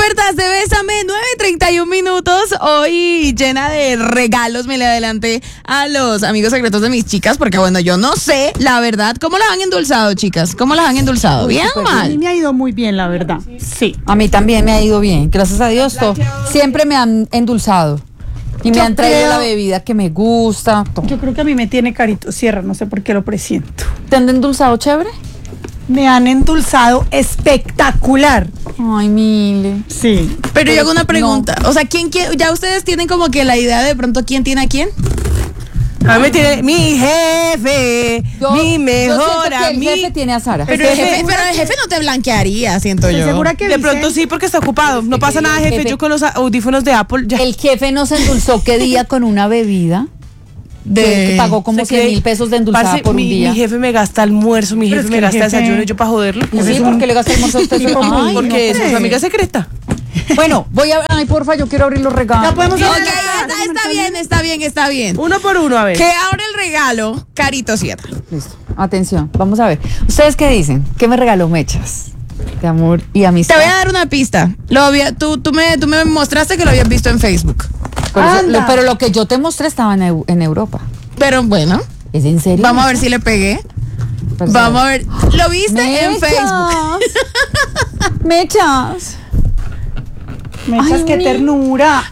Expertas de Bésame, 9:31. Hoy llena de regalos me le adelanté a los amigos secretos de mis chicas, porque bueno, yo no sé, la verdad, ¿cómo las han endulzado, chicas? ¿Cómo las han endulzado? ¿Bien o mal? A mí me ha ido muy bien, la verdad. Sí. A mí también me ha ido bien, gracias a Dios. Siempre me han endulzado. Y me han traído la bebida que me gusta. Yo creo que a mí me tiene carito sierra, no sé por qué lo presiento. ¿Te han endulzado chévere? Me han endulzado espectacular. Ay, Mile. Sí. Pero yo hago una pregunta, o sea, ¿quién, ya ustedes tienen como que la idea de pronto quién tiene a quién? A mí me tiene mi jefe, mi mejor amigo. El jefe tiene a Sara. Pero el jefe no te blanquearía, siento yo. ¿Segura que De pronto sí, porque está ocupado. No pasa nada, jefe. Yo con los audífonos de Apple ya. El jefe nos endulzó qué día con una bebida. Que pagó como 100,000 pesos de endulzada por un día. Mi jefe me gasta almuerzo, mi jefe me gasta desayuno, y yo para joderlo. Sí, porque le gasta almuerzo a usted. Ay, porque es su amiga secreta. Bueno, ay, porfa, yo quiero abrir los regalos. Ya podemos abrir. Está bien. Uno por uno, a ver. Que abre el regalo, Carito Sierra. Listo. Atención, vamos a ver. ¿Ustedes qué dicen? ¿Qué me regaló Mechas? De amor y amistad. Te voy a dar una pista. Tú me mostraste que lo habías visto en Facebook. Pero lo que yo te mostré estaba en Europa. Pero bueno. ¿Es en serio? Vamos a ver si le pegué. Pues Vamos a ver. ¿Lo viste en Facebook? Mechas. Mechas, qué ternura.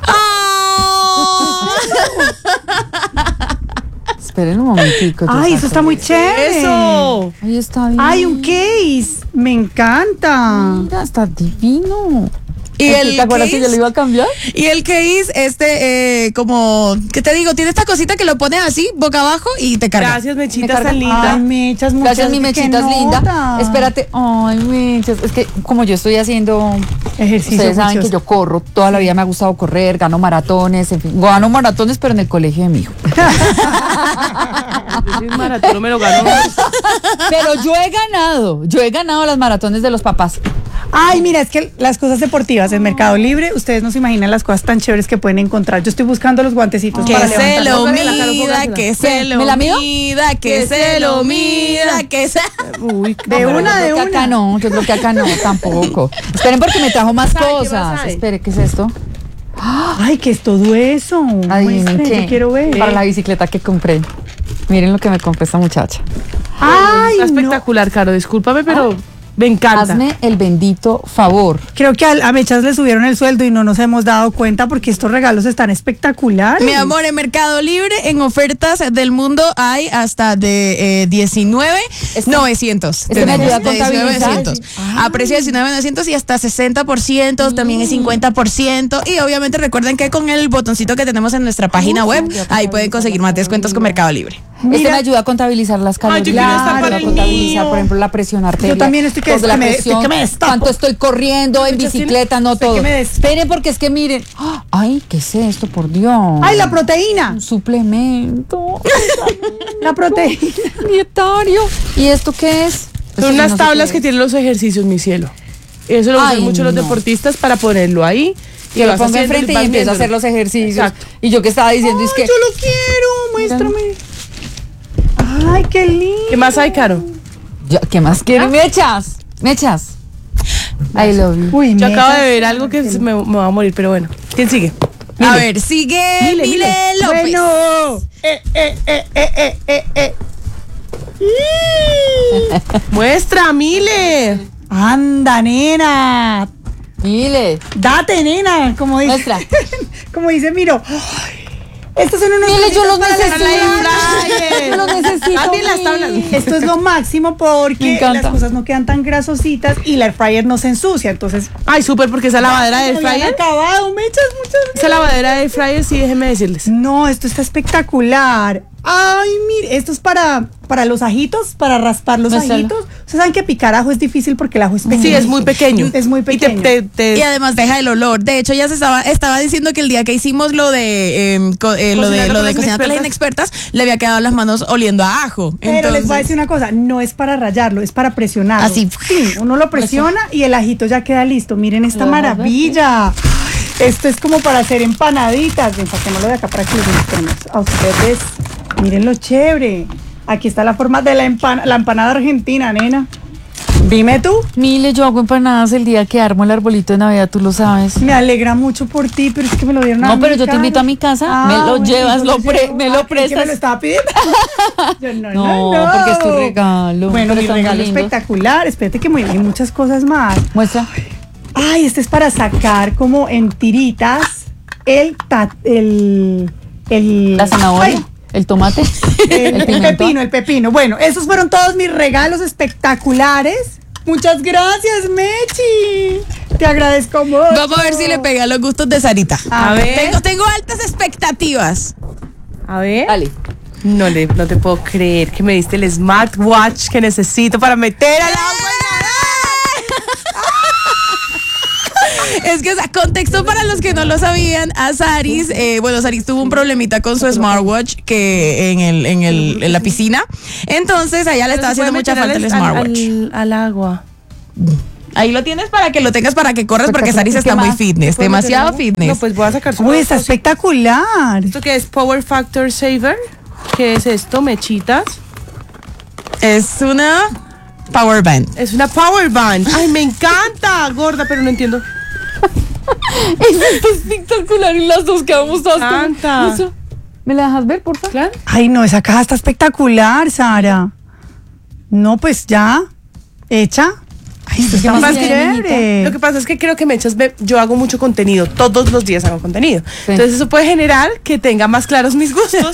Esperen un momentico. Ay, eso está muy chévere. Eso. Ay, está bien. Ay, un case. Me encanta. Mira, está divino. ¿Y ¿Te acuerdas que yo lo iba a cambiar? Y el case, como, ¿qué te digo? Tiene esta cosita que lo pones así, boca abajo y te carga. Gracias, Mechita, tan linda. Ay, Mechas, muchas Gracias, mi Mechita es linda. Espérate. Ay, Mechas. Es que como yo estoy haciendo ejercicio, ustedes saben que yo corro. Toda la vida me ha gustado correr, gano maratones, en fin. Gano maratones, pero en el colegio de mi hijo. Yo soy maratón, no me lo gano. Pero yo he ganado las maratones de los papás. Ay, mira, es que las cosas deportivas en Mercado Libre, ustedes no se imaginan las cosas tan chéveres que pueden encontrar. Yo estoy buscando los guantecitos Que para se lo levantar. mida, que se lo ¿Me la mido? mida, que se lo mida, que se... Uy, De una. Yo creo que acá no, tampoco. Esperen porque me trajo más cosas. Espere, ¿qué es esto? Ay, ¿qué es todo eso? Adivinen Muestre, qué. yo quiero ver. Para la bicicleta que compré. Miren lo que me compró esta muchacha. Ay, está no. espectacular, Caro. Discúlpame, pero me encanta. Hazme el bendito favor. Creo que a Mechas le subieron el sueldo y no nos hemos dado cuenta porque estos regalos están espectaculares. Mi amor, en Mercado Libre, en ofertas del mundo hay hasta de 19,900. Este me ayuda a contabilizar. 19,900. A precio de 19,900 y hasta 60%, también es 50%. Y obviamente recuerden que con el botoncito que tenemos en nuestra página web, ahí pueden conseguir más descuentos con Mercado Libre. Este me ayuda a contabilizar las calorías. yo quiero estar para a el contabilizar, mío. por ejemplo, la presión arterial. Yo también estoy que me destapo. cuánto estoy corriendo en bicicleta, no todo. que me destapo. Esperen, porque es que miren. Ay, ¿qué es esto, por Dios? Ay, la proteína. Un suplemento. La proteína. Dietario. ¿Y esto qué es? Son unas tablas que tienen los ejercicios, mi cielo. Eso lo usan Ay, mucho los no. deportistas para ponerlo ahí. Y lo vas pongo haciendo enfrente y vas empiezo a viéndolo. hacer los ejercicios. Exacto. Y yo que estaba diciendo es que. Yo lo quiero, muéstrame. Ay, qué lindo. ¿Qué más hay, Caro? ¿Qué más quieren? Mechas. I love you. Uy, Yo acabo Mechas. de ver algo que me va a morir, pero bueno. ¿Quién sigue? A ver, sigue Mile López. Bueno. Muestra, Mile. Anda, nena. Mile. Date, nena. Como dice. Muestra. Como dice, miro. Estos son unos. Mile, yo los cositas para la necesito. Fryer. Yo los necesito. Mati las tablas. Esto es lo máximo Me porque encanta. las cosas no quedan tan grasositas y la air fryer no se ensucia. Entonces, Ay, súper, porque esa lavadera de se habían fryer. acabado, Mechas, muchas Esa lavadera de fryer, sí, déjenme decirles. No, esto está espectacular. Ay, mire, esto es para los ajitos, para raspar los Muéstralo. ajitos. Ustedes saben que picar ajo es difícil porque el ajo es pequeño. Sí, es muy pequeño. Es muy pequeño. Y además deja el olor. De hecho, ya estaba diciendo que el día que hicimos lo de cocinar con las inexpertas, le había quedado las manos oliendo a ajo. Pero les voy a decir una cosa, no es para rayarlo, es para presionarlo. Así. Sí, uno lo presiona y el ajito ya queda listo. Miren esta maravilla. Esto es como para hacer empanaditas. Ven, saquémoslo de acá para que les mostremos a ustedes. Miren lo chévere. Aquí está la forma de la empanada argentina, nena. Dime tú. Mile, yo hago empanadas el día que armo el arbolito de Navidad, tú lo sabes. Me alegra mucho por ti, pero es que me lo dieron a No, mí, pero yo te cara. invito a mi casa, me lo bueno, llevas, yo me lo creí que me lo prestas. estaba pidiendo. Yo, No, porque es tu regalo. Bueno, Pero mi está muy regalo lindo. espectacular. Espérate que hay muchas cosas más. Muestra. Ay, este es para sacar como en tiritas La zanahoria, ay, el tomate, el pimentón. pepino. Bueno, esos fueron todos mis regalos espectaculares. Muchas gracias, Mechi. Te agradezco mucho. Vamos a ver si le pega a los gustos de Sarita. A ver. Tengo altas expectativas. A ver. Dale. No te puedo creer que me diste el smartwatch que necesito para meter al agua. Es que, o sea, contexto para los que no lo sabían, a Saris, Saris tuvo un problemita con su smartwatch que en la piscina. Entonces, a ella le estaba haciendo mucha falta el smartwatch. Al agua. Ahí lo tienes para que lo tengas para que corras, porque Saris ¿Qué está muy más? fitness, demasiado fitness. No, pues voy a sacar su Uy, está espectacular. ¿Esto qué es? Power Factor Saver. ¿Qué es esto? Mechitas. Es una power band. Es una power band. Ay, me encanta, gorda, pero no entiendo. Eso está espectacular y las dos quedamos todas como- Canta. Eso. ¿Me la dejas ver, por favor? Claro. Ay, no, esa caja está espectacular, Sara. No, pues ya. ¿Hecha? Ay, esto está más más tiene, chévere. Lo que pasa es que creo que yo hago mucho contenido, todos los días hago contenido. Sí. Entonces eso puede generar que tenga más claros mis gustos.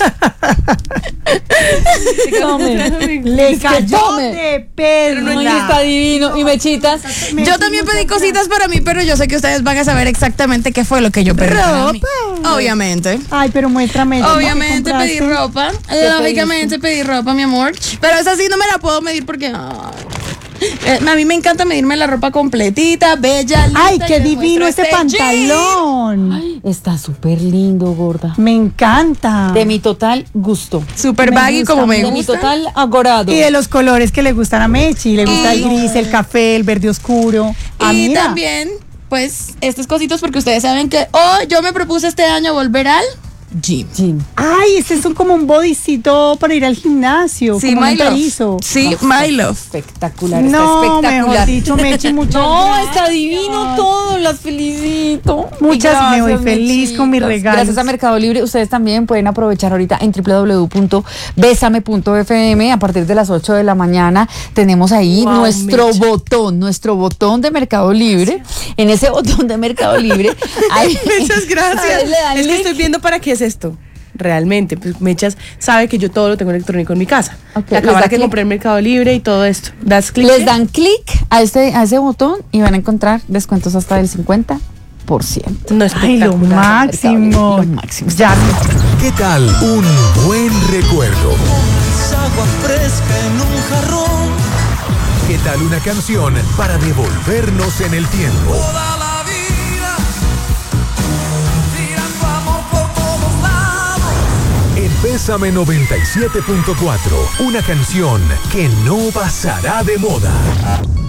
Le cayó tome. de perla. Ay, está divino. Y mechitas. Yo también pedí cositas para mí, pero yo sé que ustedes van a saber exactamente qué fue lo que yo pedí para mí. Obviamente. Ay, pero muéstrame. Obviamente ¿qué pedí compraste? ropa. Lógicamente pedí ropa, mi amor. Pero esa sí no me la puedo medir porque a mí me encanta medirme la ropa completita, bella, linda. Ay, y qué les divino muestro este jean. pantalón. Ay, está súper lindo, gorda. Me encanta. De mi total gusto. Super Me baggy gusta, como me De mi gusta. total agorado. Y de los colores que le gustan a Mechi. Le gusta el gris, el café, el verde oscuro. Ah, Y mira. también, pues, estos cositos porque ustedes saben que yo me propuse este año volver al gym. Jean. Ay, este es como un bodycito para ir al gimnasio. Sí, como un my love. enterizo. Sí, my love. Espectacular, No, está espectacular. mejor dicho, Mechi, muchas No, gracias. está divino todo, las felicito. Muchas, Y me voy gracias, feliz mechitas. con mis regalos. Gracias a Mercado Libre, ustedes también pueden aprovechar ahorita en www.besame.fm a partir de las 8 de la mañana. Tenemos ahí Wow, nuestro Mecha. botón de Mercado Libre. En ese botón de Mercado Libre hay- Muchas gracias. Ustedes le dan Es que link. estoy viendo para qué es esto. Realmente, pues Mechas sabe que yo todo lo tengo electrónico en mi casa. Ok, La les cámara da que clic. compré en Mercado Libre y todo esto. Das clic. les dan clic a ese botón y van a encontrar descuentos hasta del 50%. No, Ay, lo espectacular. máximo. Lo máximo. Ya. ¿Qué tal un buen recuerdo? Agua fresca en un jarrón. ¿Qué tal una canción para devolvernos en el tiempo? Toda la vida tirando amor por todos lados. En Bésame 97.4, una canción que no pasará de moda.